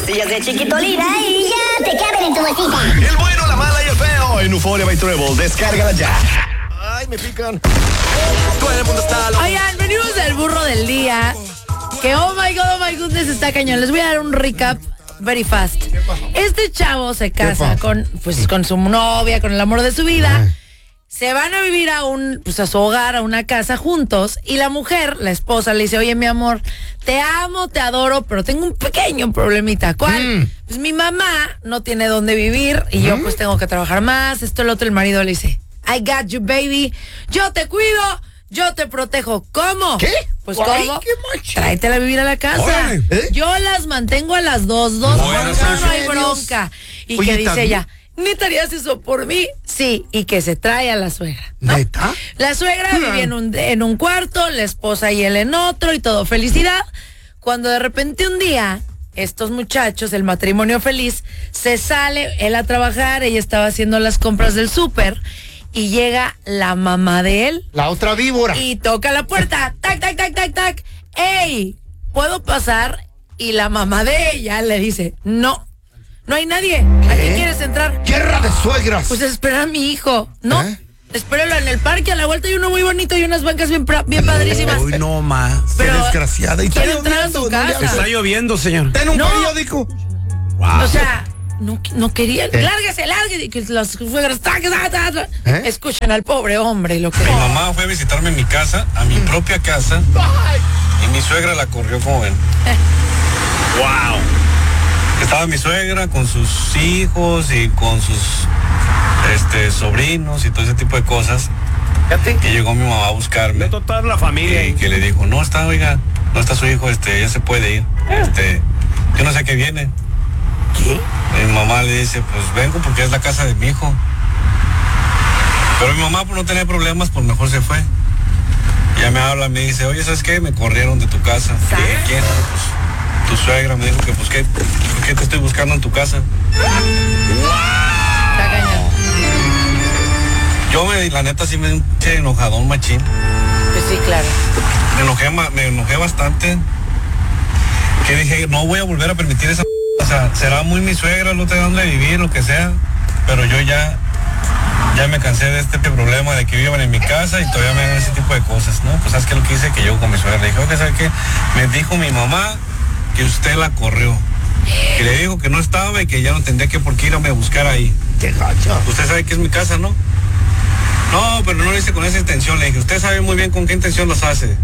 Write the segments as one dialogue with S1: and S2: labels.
S1: pastillas de Chiquitolina y ya te caben en tu bolsita.
S2: El bueno, la mala y el feo en Euphoria by Treble. Descárgala ya. Ay, me pican. Todo el mundo está loco.
S3: Oigan, venimos del burro del día. Que oh my goodness, está cañón. Les voy a dar un recap very fast. Este chavo se casa con su novia, con el amor de su vida. Se van a vivir a su hogar, a una casa juntos, y la mujer, la esposa, le dice, oye, mi amor, te amo, te adoro, pero tengo un pequeño problemita. ¿Cuál? Pues mi mamá no tiene dónde vivir y yo pues tengo que trabajar más, esto, el otro. El marido le dice, I got you, baby, yo te cuido, yo te protejo. ¿Cómo?
S2: ¿Qué?
S3: Pues ¿cómo? Tráetela a vivir a la casa.
S2: Órale, ¿eh?
S3: Yo las mantengo a las dos, no hay bronca. Y
S2: Oye,
S3: que dice
S2: ¿también?
S3: ella, ¿neta harías eso por mí? Sí, y que se trae a la suegra, ¿no?
S2: ¿Neta?
S3: La suegra vivía en un cuarto, la esposa y él en otro, y todo felicidad. Cuando de repente un día, estos muchachos, el matrimonio feliz, se sale él a trabajar, ella estaba haciendo las compras del súper, y llega la mamá de él.
S2: La otra víbora.
S3: Y toca la puerta, tac, tac, tac, tac, tac. ¡Ey! ¿Puedo pasar? Y la mamá de ella le dice, no hay nadie. ¿A qué quieres entrar?
S2: Guerra de suegras.
S3: Pues espera a mi hijo. No, espéralo en el parque, a la vuelta hay uno muy bonito y unas bancas bien padrísimas.
S4: Uy, no más.
S2: Qué
S3: pero
S2: desgraciada. Y
S3: quiero entrar a su casa.
S4: Está lloviendo, señor.
S2: Ten un
S3: No.
S2: periódico.
S3: O sea, no quería. Lárguese. Y que las suegras. Escuchen al pobre hombre lo que.
S5: Mi mamá fue a visitarme en mi casa, a mi propia casa, y mi suegra la corrió, como ven. ¡Wow! Estaba mi suegra con sus hijos y con sus sobrinos y todo ese tipo de cosas. Y llegó mi mamá a buscarme.
S4: De toda la familia.
S5: Y que le dijo, no está su hijo, ya se puede ir. Yo no sé qué viene.
S3: ¿Qué?
S5: Mi mamá le dice, pues vengo porque es la casa de mi hijo. Pero mi mamá, por no tener problemas, pues mejor se fue. Ya me habla, me dice, oye, ¿sabes qué? Me corrieron de tu casa. ¿Quién? Pues tu suegra me dijo que, pues, ¿por qué te estoy buscando en tu casa?
S3: Está cañón.
S5: Yo, la neta, sí me di un enojadón machín.
S3: Pues sí, claro.
S5: Me enojé bastante. Que dije, no voy a volver a permitir esa... O sea, será muy mi suegra, no tengo dónde vivir, lo que sea. Pero yo ya me cansé de este problema de que vivan en mi casa y todavía me hagan ese tipo de cosas, ¿no? Pues ¿sabes qué? Lo que hice que yo con mi suegra le dije, oye, ¿sabes qué? Me dijo mi mamá que usted la corrió. Que le dijo que no estaba y que ya no tendría que por qué irme a buscar ahí.
S2: Qué gacho.
S5: Usted sabe que es mi casa, ¿no? No, pero no lo hice con esa intención. Le dije, usted sabe muy bien con qué intención los hace.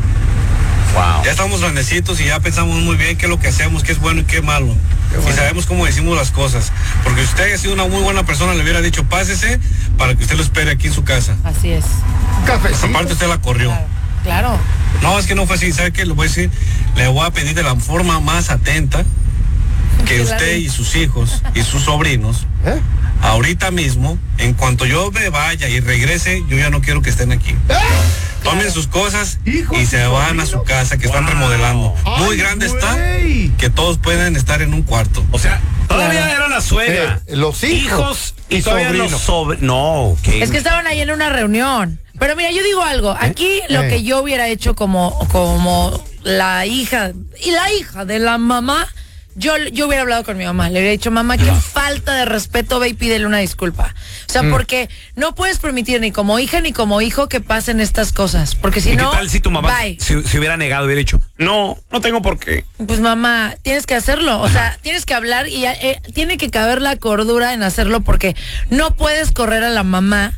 S4: Wow.
S5: Ya estamos grandecitos y ya pensamos muy bien qué es lo que hacemos, qué es bueno y qué es malo. Y sabemos cómo decimos las cosas. Porque si usted ha sido una muy buena persona, le hubiera dicho, pásese para que usted lo espere aquí en su casa.
S3: Así es.
S2: Cafecito.
S5: Aparte usted la corrió.
S3: Claro.
S5: No, es que no fue así. ¿Sabe qué? Le voy a decir, le voy a pedir de la forma más atenta que usted y sus hijos y sus sobrinos, ahorita mismo, en cuanto yo me vaya y regrese, yo ya no quiero que estén aquí. Tomen sus cosas y se van a su casa que están remodelando. Muy grande está, que todos pueden estar en un cuarto.
S4: O sea, todavía era la suegra.
S2: Los hijos
S4: y todavía
S2: sobrinos.
S4: los sobrinos. No, ¿qué?
S3: Es que estaban ahí en una reunión. Pero mira, yo digo algo. Aquí lo que yo hubiera hecho como la hija y la hija de la mamá, yo hubiera hablado con mi mamá. Le hubiera dicho, mamá, qué falta de respeto, ve y pídele una disculpa. O sea, porque no puedes permitir ni como hija ni como hijo que pasen estas cosas. Porque si
S4: ¿Y
S3: no,
S4: qué tal si tu mamá
S3: bye.
S4: se hubiera negado, hubiera dicho, no tengo por qué?
S3: Pues mamá, tienes que hacerlo, o sea, tienes que hablar y tiene que caber la cordura en hacerlo porque no puedes correr a la mamá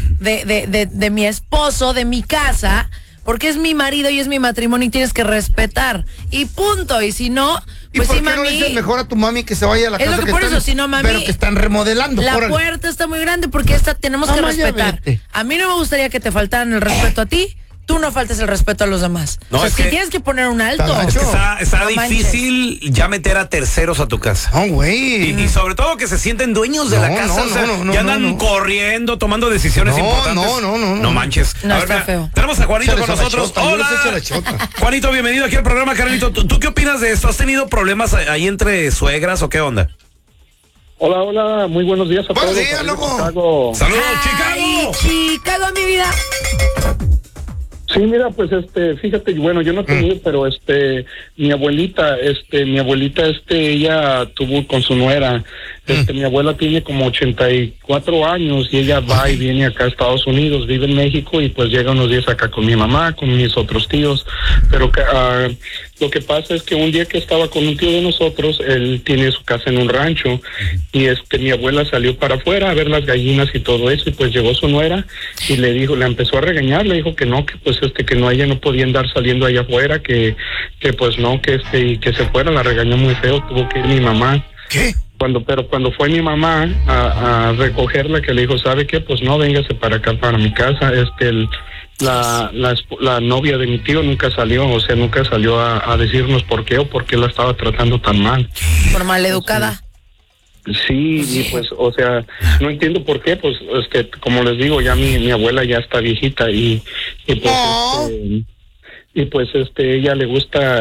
S3: de mi esposo, de mi casa, porque es mi marido y es mi matrimonio y tienes que respetar. Y punto, y si no, pues sí,
S2: ¿Y por qué no
S3: mami.
S2: le dices mejor a tu mami que se vaya a la
S3: Es
S2: casa
S3: lo que por
S2: están,
S3: eso, si no, mami,
S2: pero que están remodelando?
S3: La
S2: órale.
S3: puerta está muy grande porque esta tenemos que
S2: Mamá, ya
S3: respetar.
S2: vete.
S3: A mí no me gustaría que te faltaran el respeto a ti. Tú no faltes el respeto a los demás.
S4: No,
S3: o sea,
S4: es
S3: si
S4: que-
S3: tienes que poner un alto.
S2: Está
S4: Es que está
S3: No
S4: difícil ya meter a terceros a tu casa.
S2: No, güey.
S4: Y sobre todo que se sienten dueños de la
S2: No,
S4: casa,
S2: no,
S4: o sea,
S2: no,
S4: ya andan
S2: no.
S4: corriendo, tomando decisiones
S2: No,
S4: importantes.
S2: no.
S4: manches.
S3: No,
S4: A ver,
S3: está
S4: mira,
S3: feo.
S4: tenemos a Juanito
S2: Échale
S4: con
S2: esa
S4: nosotros.
S2: chota, yo les echo
S4: Hola.
S2: la chota.
S4: Juanito, bienvenido aquí al programa, Carlito. ¿Tú qué opinas de esto? ¿Has tenido problemas ahí entre suegras o qué onda?
S6: Hola, muy buenos días a
S2: Buenos
S6: todos.
S2: días,
S6: Saludos,
S2: loco.
S6: Chicago.
S4: ¡Saludos,
S3: Ay,
S4: Chicago!
S3: Chicago, mi vida.
S6: Sí, mira, pues fíjate, bueno, yo no tenía, pero mi abuelita, ella tuvo con su nuera, mi abuela tiene como 84 años y ella va y viene acá a Estados Unidos, vive en México y pues llega unos días acá con mi mamá, con mis otros tíos, pero lo que pasa es que un día que estaba con un tío de nosotros, él tiene su casa en un rancho y mi abuela salió para afuera a ver las gallinas y todo eso y pues llegó su nuera y le empezó a regañar, le dijo que no, que pues que no, ella no podía andar saliendo allá afuera, que pues no, que y que se fuera, la regañó muy feo, tuvo que ir mi mamá.
S2: ¿Qué?
S6: Pero cuando fue mi mamá a recogerla, que le dijo, ¿sabe qué? Pues no, véngase para acá, para mi casa, la novia de mi tío nunca salió, o sea, nunca salió a decirnos por qué o por qué la estaba tratando tan mal.
S3: Por maleducada.
S6: Sí, y pues, o sea, no entiendo por qué, pues, como les digo, ya mi abuela ya está viejita y pues, ella le gusta,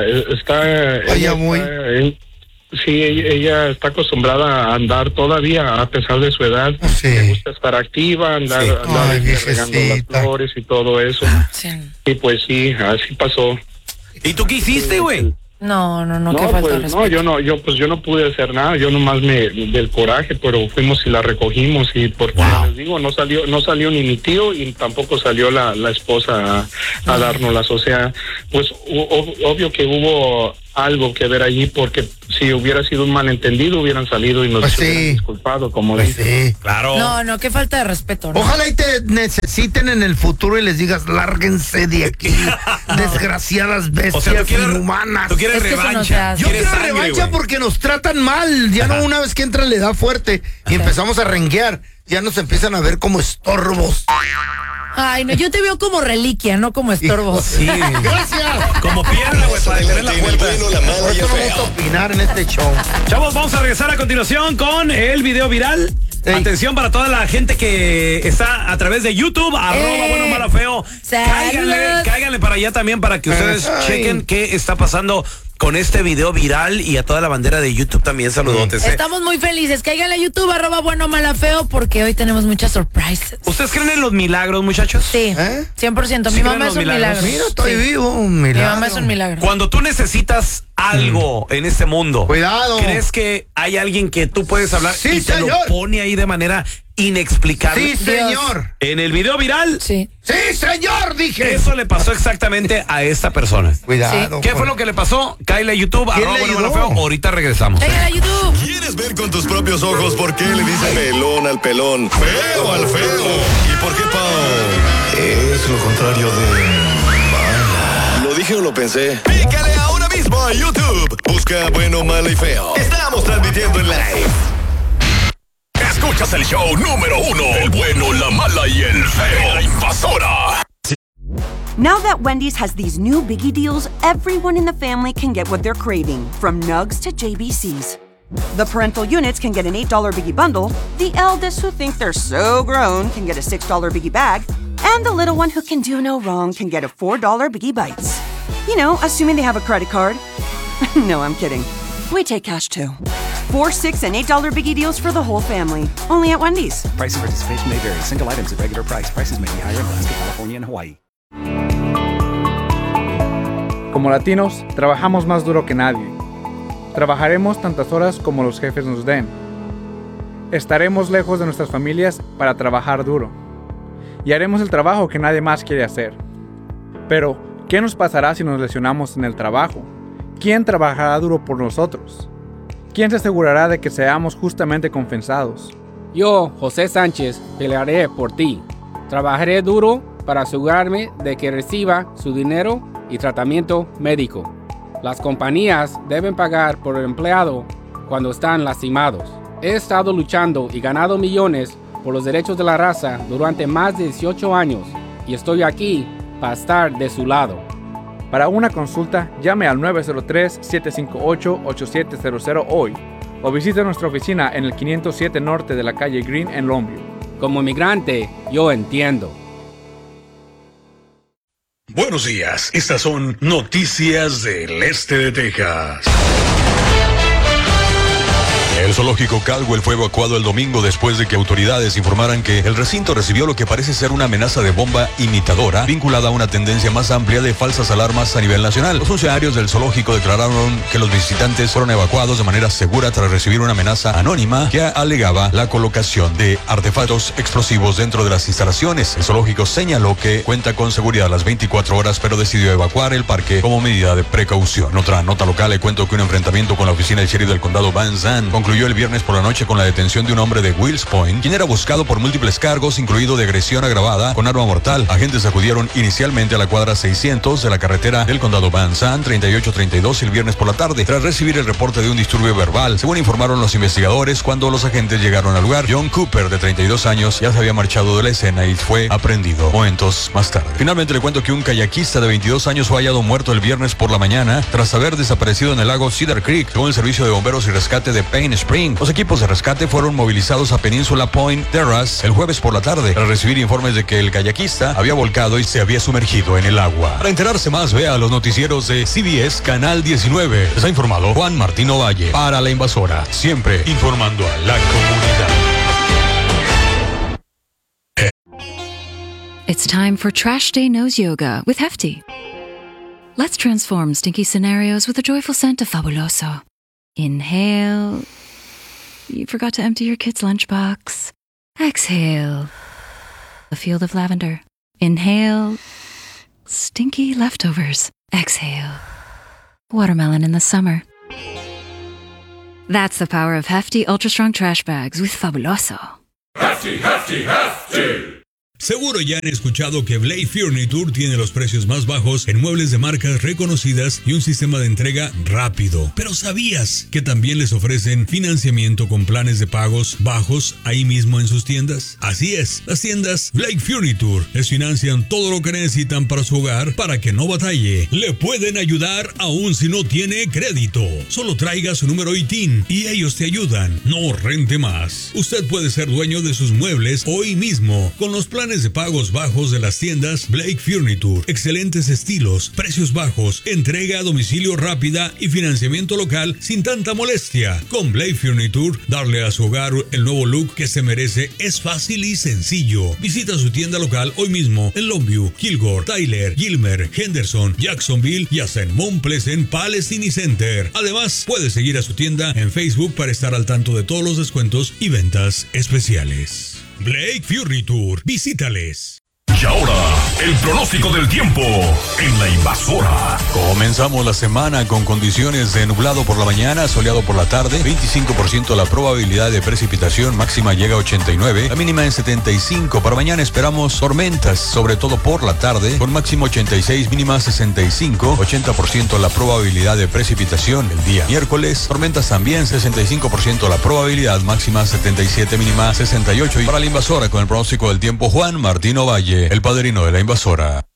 S6: ella está acostumbrada a andar todavía, a pesar de su edad, le gusta estar activa, andar regando las flores y todo eso, y pues sí, así pasó.
S4: ¿Y tú qué hiciste, güey?
S3: No, qué falta de respeto.
S6: Yo no pude hacer nada, yo nomás del coraje, pero fuimos y la recogimos y porque les digo, no salió ni mi tío y tampoco salió la esposa a dárnoslas, o sea, pues obvio que hubo algo que ver allí, porque si hubiera sido un malentendido hubieran salido y nos hubieran disculpado, como dice.
S2: Sí, claro.
S3: No, qué falta de respeto, ¿no?
S2: Ojalá y te necesiten en el futuro y les digas, lárguense de aquí, desgraciadas bestias inhumanas.
S4: Tú quieres revancha.
S2: Yo quiero revancha porque nos tratan mal. Ya no, una vez que entra la edad fuerte y empezamos a renguear, ya nos empiezan a ver como estorbos.
S3: Ay, no, yo te veo como reliquia, no como estorbo.
S4: Sí.
S2: Gracias.
S4: Como piedra, güey, para detener la puerta.
S2: Por eso no vamos a opinar en este show.
S4: Chavos, vamos a regresar a continuación con el video viral. Atención para toda la gente que está a través de YouTube, @bueno malo feo. Cáiganle para allá también para que ustedes chequen qué está pasando con este video viral y a toda la bandera de YouTube también, saludotes.
S3: Estamos muy felices. Cáiganle a YouTube, @bueno malo feo, porque hoy tenemos muchas sorpresas.
S4: ¿Ustedes creen en los milagros, muchachos?
S3: Sí, 100%. Mi mamá es un milagro.
S2: Mira, estoy vivo, un milagro.
S3: Mi mamá es un milagro.
S4: Cuando tú necesitas algo en este mundo,
S2: cuidado,
S4: ¿crees que hay alguien que tú puedes hablar y te
S2: señor,
S4: lo pone ahí de manera inexplicable?
S2: Sí, señor.
S4: En el video viral.
S3: Sí,
S2: señor, dije.
S4: Eso le pasó exactamente a esta persona.
S2: Cuidado.
S4: ¿Qué fue lo que le pasó? Cáele a YouTube, @bueno malo feo. Ahorita regresamos.
S3: Cáiganle a YouTube.
S2: ¿Quieres ver con tus propios ojos por qué le dicen pelón al pelón, feo al feo? ¿Y por qué Pau es lo contrario de mala? ¿Lo dije o lo pensé? Pícale ahora mismo a YouTube. Busca Bueno, Malo y Feo. Estamos transmitiendo en live. Escuchas el show número 1. El bueno, la mala y el feo. La invasora.
S7: Now that Wendy's has these new biggie deals, everyone in the family can get what they're craving, from nugs to JBCs. The parental units can get an $8 biggie bundle, the eldest who think they're so grown can get a $6 biggie bag, and the little one who can do no wrong can get a $4 biggie bites. You know, assuming they have a credit card. No, I'm kidding. We take cash too. 4, 6, and $8 biggie deals for the whole family. Only at Wendy's.
S8: Price and participation may vary. Single items at regular price. Prices may be higher in Alaska, California, and Hawaii.
S9: Como latinos, trabajamos más duro que nadie. Trabajaremos tantas horas como los jefes nos den. Estaremos lejos de nuestras familias para trabajar duro. Y haremos el trabajo que nadie más quiere hacer. Pero, ¿qué nos pasará si nos lesionamos en el trabajo? ¿Quién trabajará duro por nosotros? ¿Quién se asegurará de que seamos justamente compensados?
S10: Yo, José Sánchez, pelearé por ti. Trabajaré duro para asegurarme de que reciba su dinero y tratamiento médico. Las compañías deben pagar por el empleado cuando están lastimados. He estado luchando y ganado millones por los derechos de la raza durante más de 18 años y estoy aquí para estar de su lado.
S9: Para una consulta, llame al 903-758-8700 hoy o visite nuestra oficina en el 507 Norte de la calle Green en Longview.
S10: Como inmigrante, yo entiendo.
S11: Buenos días, estas son noticias del este de Texas.
S12: El zoológico Caldwell fue evacuado el domingo después de que autoridades informaran que el recinto recibió lo que parece ser una amenaza de bomba imitadora vinculada a una tendencia más amplia de falsas alarmas a nivel nacional. Los funcionarios del zoológico declararon que los visitantes fueron evacuados de manera segura tras recibir una amenaza anónima que alegaba la colocación de artefactos explosivos dentro de las instalaciones. El zoológico señaló que cuenta con seguridad a las 24 horas, pero decidió evacuar el parque como medida de precaución. En otra nota local, le cuento que un enfrentamiento con la oficina del sheriff del condado Van Zandt concluyó el viernes por la noche con la detención de un hombre de Wills Point, quien era buscado por múltiples cargos, incluido de agresión agravada con arma mortal. Agentes acudieron inicialmente a la cuadra 600 de la carretera del condado Van Zandt 3832 el viernes por la tarde, tras recibir el reporte de un disturbio verbal. Según informaron los investigadores, cuando los agentes llegaron al lugar, John Cooper, de 32 años, ya se había marchado de la escena y fue aprendido momentos más tarde. Finalmente le cuento que un kayakista de 22 años fue hallado muerto el viernes por la mañana tras haber desaparecido en el lago Cedar Creek, según el servicio de bomberos y rescate de Payne Spring. Los equipos de rescate fueron movilizados a Peninsula Point Terrace el jueves por la tarde tras recibir informes de que el kayakista había volcado y se había sumergido en el agua. Para enterarse más, vea los noticieros de CBS Canal 19. Les ha informado Juan Martín Ovalle para La Invasora, siempre informando a la comunidad.
S13: It's time for Trash Day Nose Yoga with Hefty. Let's transform stinky scenarios with a joyful scent of Fabuloso. Inhale. You forgot to empty your kid's lunchbox. Exhale. A field of lavender. Inhale. Stinky leftovers. Exhale. Watermelon in the summer. That's the power of Hefty Ultra Strong Trash Bags with Fabuloso.
S11: Hefty, Hefty, Hefty. Seguro ya han escuchado que Blake Furniture tiene los precios más bajos en muebles de marcas reconocidas y un sistema de entrega rápido. Pero ¿sabías que también les ofrecen financiamiento con planes de pagos bajos ahí mismo en sus tiendas? Así es, las tiendas Blake Furniture les financian todo lo que necesitan para su hogar para que no batalle. Le pueden ayudar aún si no tiene crédito. Solo traiga su número ITIN y ellos te ayudan. No rente más. Usted puede ser dueño de sus muebles hoy mismo con los planes de pagos bajos de las tiendas Blake Furniture. Excelentes estilos, precios bajos, entrega a domicilio rápida y financiamiento local sin tanta molestia. Con Blake Furniture, darle a su hogar el nuevo look que se merece es fácil y sencillo. Visita su tienda local hoy mismo en Longview, Kilgore, Tyler, Gilmer, Henderson, Jacksonville y hasta en Mount Pleasant Palestine Center. Además, puede seguir a su tienda en Facebook para estar al tanto de todos los descuentos y ventas especiales. Blake Furniture, visítales.
S14: Y ahora, el pronóstico del tiempo en La Invasora.
S12: Comenzamos la semana con condiciones de nublado por la mañana, soleado por la tarde, 25% la probabilidad de precipitación, máxima llega a 89, la mínima en 75. Para mañana esperamos tormentas, sobre todo por la tarde, con máximo 86, mínima 65, 80% la probabilidad de precipitación. El día miércoles, tormentas también, 65% la probabilidad, máxima 77, mínima 68. Y para La Invasora, con el pronóstico del tiempo, Juan Martín Ovalle, el padrino de La Invasora.